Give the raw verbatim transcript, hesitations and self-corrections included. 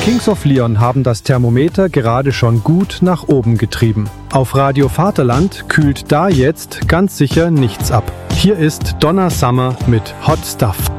Kings of Leon haben das Thermometer gerade schon gut nach oben getrieben. Auf Radio Vaterland kühlt da jetzt ganz sicher nichts ab. Hier ist Donna Summer mit Hot Stuff.